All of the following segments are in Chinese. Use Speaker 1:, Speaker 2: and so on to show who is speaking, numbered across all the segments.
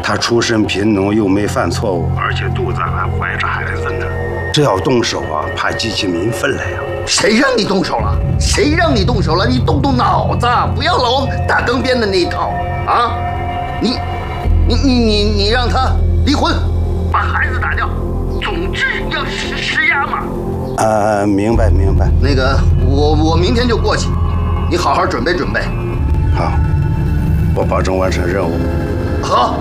Speaker 1: 他出身贫农，又没犯错误，而且肚子还怀着孩子呢。这要动手啊，怕激起民愤来呀！
Speaker 2: 谁让你动手了？谁让你动手了？你动动脑子，不要老打更边的那一套啊！你让他离婚，把孩子打掉，总之要施压嘛。
Speaker 1: 明白。
Speaker 2: 那个，我明天就过去，你好好准备准备。
Speaker 1: 好，我保证完成任务。
Speaker 2: 好。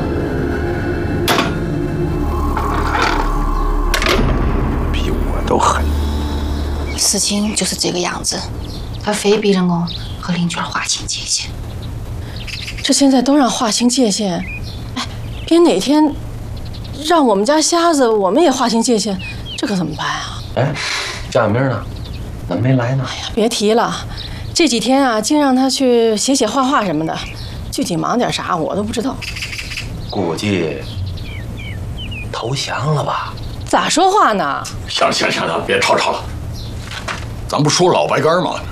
Speaker 1: 比我都狠。
Speaker 3: 事情就是这个样子，他非逼着我和邻居划清界限。
Speaker 4: 这现在都让划清界限，哎，别哪天让我们家瞎子我们也划清界限，这可怎么办啊？
Speaker 5: 哎，佳明呢？怎么没来呢？
Speaker 4: 哎呀，别提了，这几天啊，净让他去写画画什么的，具体忙点啥我都不知道。
Speaker 5: 估计投降了吧？
Speaker 4: 咋说话呢？
Speaker 6: 行了，别吵了。咱不说老白干吗？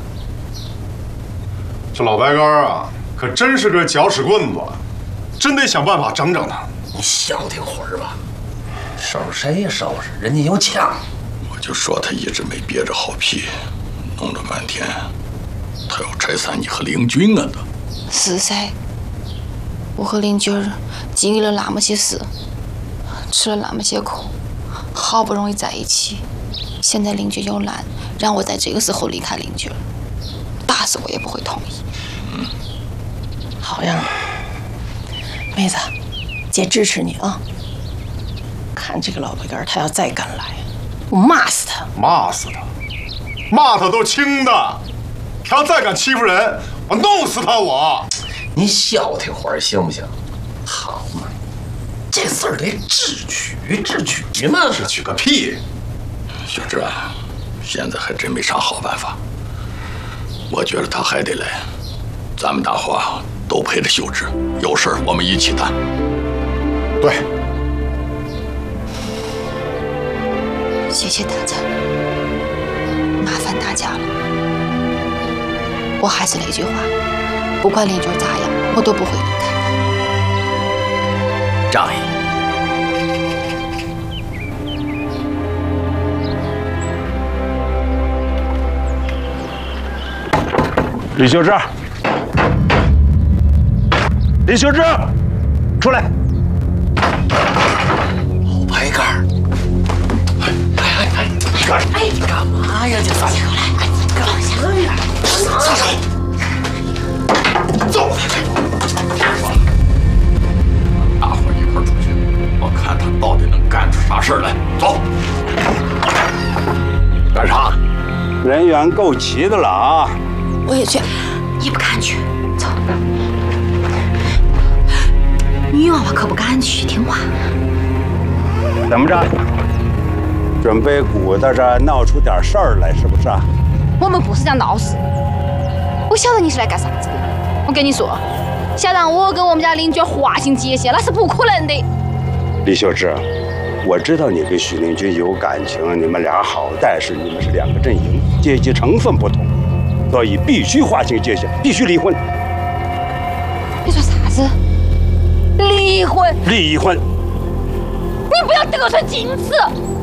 Speaker 7: 这老白干啊，可真是个搅屎棍子，真得想办法整整他。
Speaker 5: 你消停会儿吧。收拾谁呀收拾？人家有枪。
Speaker 6: 我就说他一直没憋着好脾，弄了半天，他要拆散你和林军啊的。
Speaker 3: 是噻，我和邻居经历了那么些事，吃了那么些苦，好不容易在一起，现在邻居有难，让我在这个时候离开邻居，打死我也不会同意。
Speaker 4: 好样的，妹子，姐支持你啊！看这个老白干，他要再敢来，我骂死他！
Speaker 7: 骂死他！骂他都轻的，他要再敢欺负人，我弄死他！
Speaker 5: 你消停会儿行不行？好嘛，这事儿得智取嘛！
Speaker 7: 智取个屁！
Speaker 6: 小志啊，现在还真没啥好办法。我觉得他还得来，咱们大伙都陪着秀芝，有事我们一起谈。
Speaker 7: 对，
Speaker 3: 谢谢大家，麻烦大家了。我还是那句话，不管邻居咋样，我都不会离开他。
Speaker 5: 仗义。
Speaker 1: 李秀芝，李秀芝，出来！
Speaker 5: 老白干，你干嘛呀？这三过来，干嘛呀？撒手！走！
Speaker 6: 大伙一块儿出去，我看他到底能干出啥事儿来。走！干啥？
Speaker 1: 人员够齐的了啊！
Speaker 3: 我也去，你不敢去，走。女娃娃可不敢去，听话。
Speaker 1: 怎么着？准备鼓捣着闹出点事儿来，是不是啊？
Speaker 3: 我们不是想闹事，我晓得你是来干啥子的。我跟你说，想让我跟我们家邻居划清界限，那是不可能的。
Speaker 1: 李秀芝，我知道你跟许令军有感情，你们俩好，但是你们是两个阵营，阶级成分不同，所以必须划清界限，必须离婚。
Speaker 3: 你说啥子？离婚？
Speaker 1: 离婚！
Speaker 3: 你不要得寸进尺！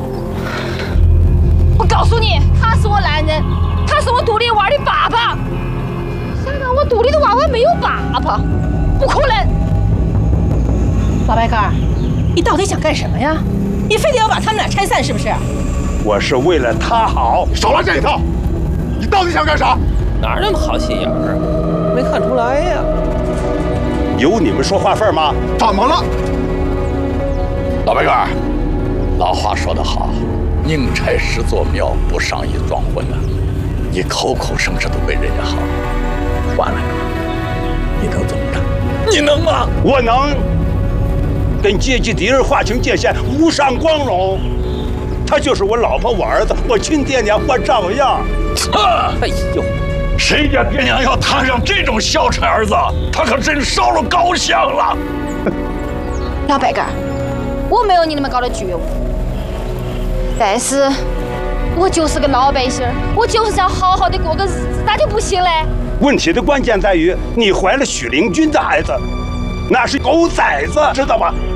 Speaker 3: 我告诉你，他是我男人，他是我肚里娃的爸爸。想让我肚里的娃娃没有爸爸，不可能！
Speaker 4: 老白干，你到底想干什么呀？你非得要把他们俩拆散是不是？
Speaker 1: 我是为了他好。
Speaker 7: 少来这一套！你到底想干啥？
Speaker 5: 哪那么好心眼儿啊？没看出来呀。
Speaker 1: 有你们说话份吗？
Speaker 7: 怎么了？
Speaker 6: 老白干，老话说得好，宁拆十座庙，不上一桩婚啊！你口口声声都为人家好，换了你能怎么干？你能吗？
Speaker 1: 我能。跟阶级敌人划清界限，无上光荣。他就是我老婆，我儿子，我亲爹娘，我照样。
Speaker 6: 哎呦，谁家爹娘要摊上这种孝顺儿子，他可真烧了高香了。
Speaker 3: 老白干，我没有你那么高的觉悟，但是我就是个老百姓，我就是想好好的过个日子，咋就不行嘞？
Speaker 1: 问题的关键在于，你怀了许灵军的孩子，那是狗崽子，知道吗？